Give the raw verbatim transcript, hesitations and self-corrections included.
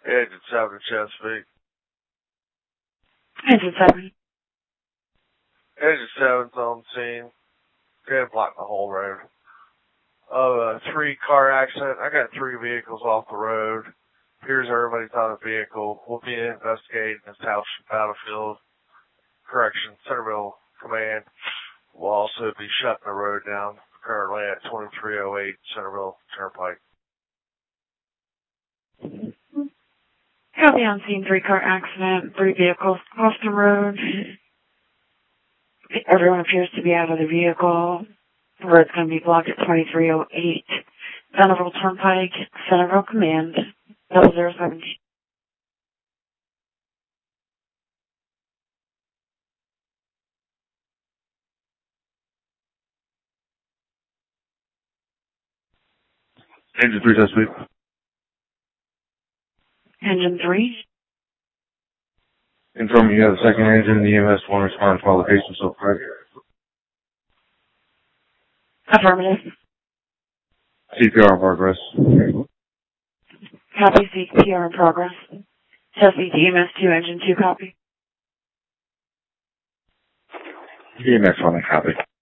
Engine seven, Chesapeake. Engine seven. Engine seven's on the scene. Can't block the whole road. Of a three-car accident. I got three vehicles off the road. Here's everybody's on the vehicle. We'll be investigating this house battlefield. Correction, Centerville Command will also be shutting the road down currently at twenty-three oh eight Centerville Turnpike. Copy on scene, three-car accident, three vehicles off the road. Everyone appears to be out of the vehicle. The road's going to be blocked at twenty-three oh eight Centerville Turnpike, Centerville Command, double zero seven. Engine three, Chesapeake. Engine three. Confirm you have a second engine. The E M S one respond to all locations so far. Affirmative. C P R in progress. Copy, C P R in progress. Chesapeake E M S two, engine two, copy. E M S one, copy.